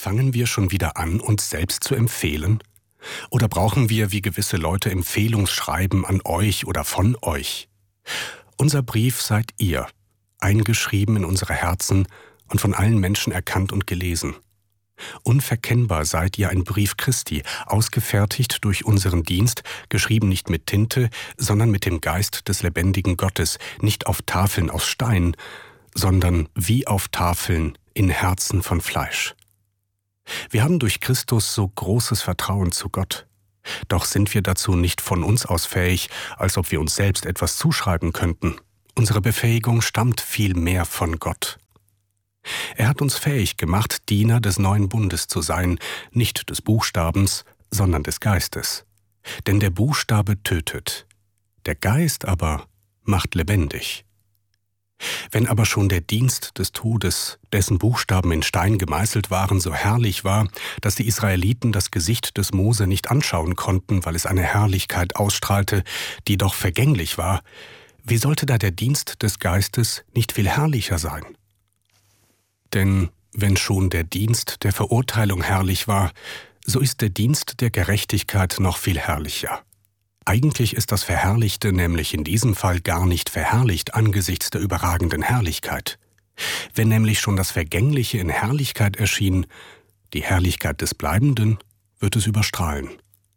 fangen wir schon wieder an, uns selbst zu empfehlen? Oder brauchen wir, wie gewisse Leute, Empfehlungsschreiben an euch oder von euch? Unser Brief seid ihr, eingeschrieben in unsere Herzen und von allen Menschen erkannt und gelesen. Unverkennbar seid ihr ein Brief Christi, ausgefertigt durch unseren Dienst, geschrieben nicht mit Tinte, sondern mit dem Geist des lebendigen Gottes, nicht auf Tafeln aus Stein, sondern wie auf Tafeln in Herzen von Fleisch. Wir haben durch Christus so großes Vertrauen zu Gott. Doch sind wir dazu nicht von uns aus fähig, als ob wir uns selbst etwas zuschreiben könnten. Unsere Befähigung stammt vielmehr von Gott. Er hat uns fähig gemacht, Diener des neuen Bundes zu sein, nicht des Buchstabens, sondern des Geistes. Denn der Buchstabe tötet, der Geist aber macht lebendig. Wenn aber schon der Dienst des Todes, dessen Buchstaben in Stein gemeißelt waren, so herrlich war, dass die Israeliten das Gesicht des Mose nicht anschauen konnten, weil es eine Herrlichkeit ausstrahlte, die doch vergänglich war, wie sollte da der Dienst des Geistes nicht viel herrlicher sein? Denn wenn schon der Dienst der Verurteilung herrlich war, so ist der Dienst der Gerechtigkeit noch viel herrlicher. Eigentlich ist das Verherrlichte nämlich in diesem Fall gar nicht verherrlicht angesichts der überragenden Herrlichkeit. Wenn nämlich schon das Vergängliche in Herrlichkeit erschien, die Herrlichkeit des Bleibenden wird es überstrahlen.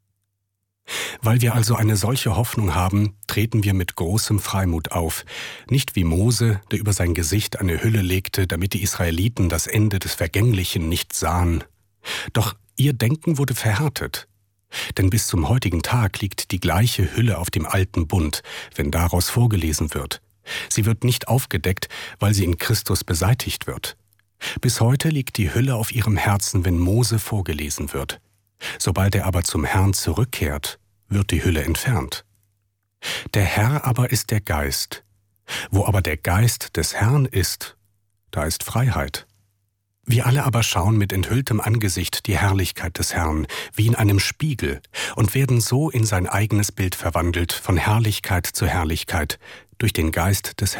Weil wir also eine solche Hoffnung haben, treten wir mit großem Freimut auf, nicht wie Mose, der über sein Gesicht eine Hülle legte, damit die Israeliten das Ende des Vergänglichen nicht sahen. Doch ihr Denken wurde verhärtet. Denn bis zum heutigen Tag liegt die gleiche Hülle auf dem alten Bund, wenn daraus vorgelesen wird. Sie wird nicht aufgedeckt, weil sie in Christus beseitigt wird. Bis heute liegt die Hülle auf ihrem Herzen, wenn Mose vorgelesen wird. Sobald er aber zum Herrn zurückkehrt, wird die Hülle entfernt. Der Herr aber ist der Geist. Wo aber der Geist des Herrn ist, da ist Freiheit. Wir alle aber schauen mit enthülltem Angesicht die Herrlichkeit des Herrn, wie in einem Spiegel, und werden so in sein eigenes Bild verwandelt, von Herrlichkeit zu Herrlichkeit, durch den Geist des